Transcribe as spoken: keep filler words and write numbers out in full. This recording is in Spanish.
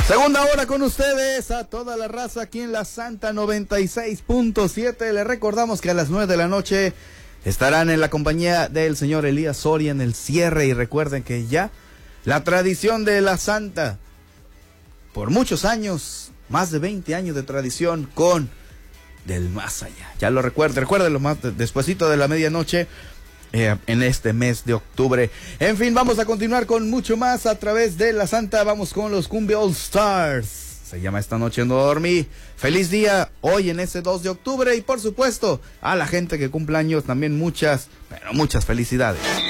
Segunda hora con ustedes, a toda la raza aquí en la Santa noventa y seis punto siete. Les recordamos que a las nueve de la noche estarán en la compañía del señor Elías Soria en el cierre. Y recuerden que ya la tradición de la Santa, por muchos años, más de veinte años de tradición con Del Más Allá. Ya lo recuerden, recuérdenlo más despuesito de la medianoche. Eh, en este mes de octubre. En fin, vamos a continuar con mucho más a través de la Santa. Vamos con los Cumbia All Stars. Se llama Esta Noche No Dormí. Feliz día hoy en ese dos de octubre. Y por supuesto, a la gente que cumple años también muchas, pero muchas felicidades.